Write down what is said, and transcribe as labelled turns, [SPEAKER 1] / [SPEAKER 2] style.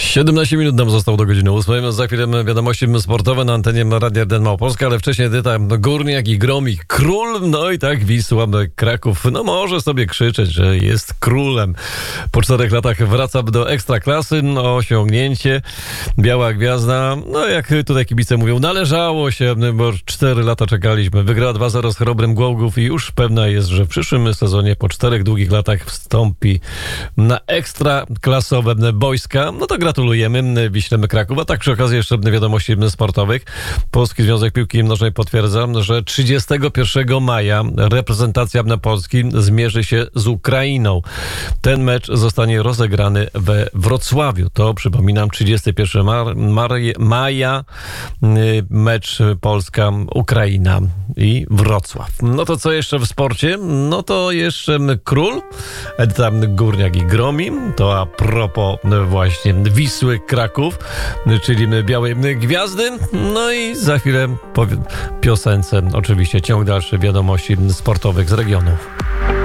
[SPEAKER 1] 17 minut nam zostało do godziny 8. Za chwilę wiadomości sportowe na antenie Radia RDN Małopolska, ale wcześniej Edyta Górniak i Gromik król. No i tak Wisła Kraków może sobie krzyczeć, że jest królem. Po 4 latach wraca do Ekstraklasy. Osiągnięcie. Biała Gwiazda. Jak tutaj kibice mówią, należało się, bo 4 lata czekaliśmy. Wygrała 2-0 z Chrobrym Głogów i już pewna jest, że w przyszłym sezonie po 4 długich latach wstąpi na ekstraklasowe boiska. To gratulujemy Wiśle Kraków. A tak przy okazji jeszcze wiadomości sportowych. Polski Związek Piłki Nożnej potwierdza, że 31 maja reprezentacja Polski zmierzy się z Ukrainą. Ten mecz zostanie rozegrany we Wrocławiu. To przypominam 31 maja mecz Polska-Ukraina i Wrocław. To co jeszcze w sporcie? To jeszcze król Edyta Górniak i Gromi. To a propos właśnie Wisły Kraków, czyli Białej Gwiazdy. I za chwilę po piosence oczywiście ciąg dalszy wiadomości sportowych z regionu.